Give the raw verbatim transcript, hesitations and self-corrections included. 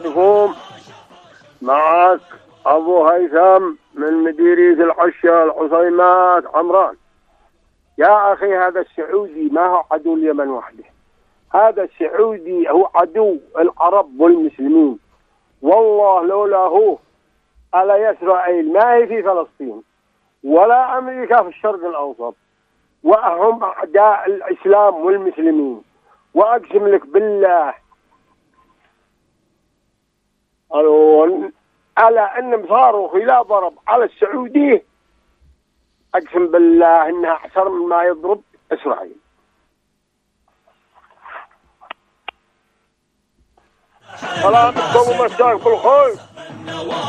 عليكم. معك أبو هيثم من مديرية العشة العصيمات عمران. يا أخي هذا السعودي ما هو عدو اليمن وحده، هذا السعودي هو عدو العرب والمسلمين. والله لولا هو ألا إسرائيل ما هي في فلسطين ولا أمريكا في الشرق الأوسط، وهم أعداء الإسلام والمسلمين. وأقسم لك بالله على أنهم صاروا خلا ضرب على السعودي، أقسم بالله إنها أحسن من ما يضرب إسرائيل. سلامكم ومساكم بالخير.